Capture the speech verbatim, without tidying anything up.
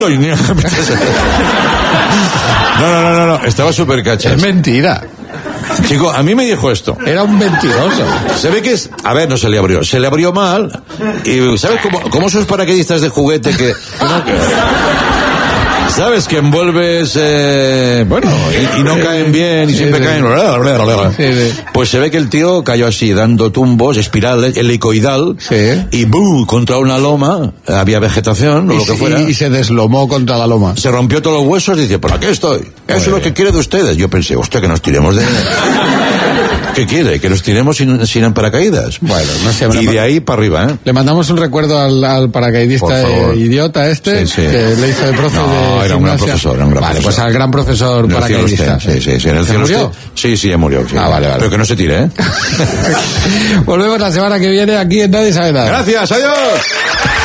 No, no, no, no, no. Estaba súper cachas. Es mentira. Chico, a mí me dijo esto. Era un mentiroso. Se ve que es... A ver, no se le abrió. Se le abrió mal. Y ¿sabes cómo, cómo esos paracaidistas de juguete que... que no, que... ¿Sabes? Que envuelves... Eh, bueno, y, y no caen bien y sí, siempre sí. caen... Sí, sí. Pues se ve que el tío cayó así, dando tumbos, espirales, helicoidal, sí. y ¡bum! Contra una loma, había vegetación o y, lo que fuera. Y, y se deslomó contra la loma. Se rompió todos los huesos y dice, ¿por aquí estoy? Eso Muy es lo bien. que quiere de ustedes. Yo pensé, hostia, que nos tiremos de... ¿Qué quiere? ¿Que nos tiremos sin, sin paracaídas? Bueno, no sé. Y de ahí para arriba, ¿eh? Le mandamos un recuerdo al, al paracaidista eh, idiota este, sí, sí. que le hizo de profe no, de era un gran gimnasia. profesor, era un gran Vale, profesor. pues al gran profesor En el cielo paracaidista. esté, sí, sí, sí. En el ¿Se cielo murió? esté. Sí, sí, ya murió. Sí. Ah, vale, vale. Pero que no se tire, ¿eh? Volvemos la semana que viene aquí en Nadie Sabe Nada. Gracias, adiós.